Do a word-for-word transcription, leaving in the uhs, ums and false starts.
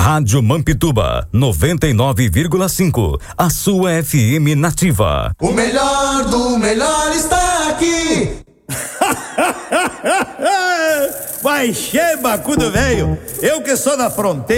Rádio Mampituba, noventa e nove vírgula cinco, a sua F M nativa. O melhor do melhor está aqui. Vai, che, bacudo velho. Eu que sou da fronteira.